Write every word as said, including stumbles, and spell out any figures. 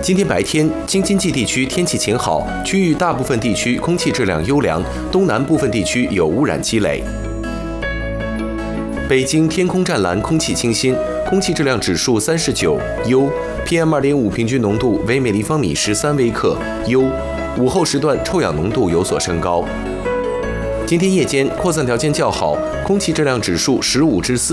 今天白天，京津冀地区天气晴好，区域大部分地区空气质量优良，东南部分地区有污染积累。北京天空湛蓝，空气清新，空气质量指数三十九，优。P M 二点五 平均浓度为每立方米十三微克，优。午后时段臭氧浓度有所升高。今天夜间扩散条件较好，空气质量指数十五至四。